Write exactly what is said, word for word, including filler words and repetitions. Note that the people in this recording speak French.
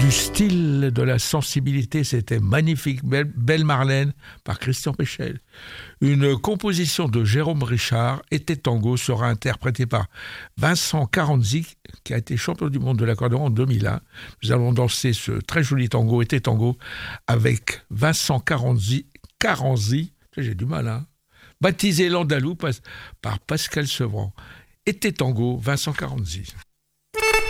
Du style, de la sensibilité, c'était magnifique. Belle, Belle Marlène par Christian Péchel. Une composition de Jérôme Richard, Été Tango, sera interprétée par Vincent Carenzi, qui a été champion du monde de l'accordéon en deux mille un. Nous allons danser ce très joli tango, Été Tango, avec Vincent Carenzi, Carenzi, j'ai du mal, hein, baptisé l'Andalou par Pascal Sevran. Été Tango, Vincent Carenzi.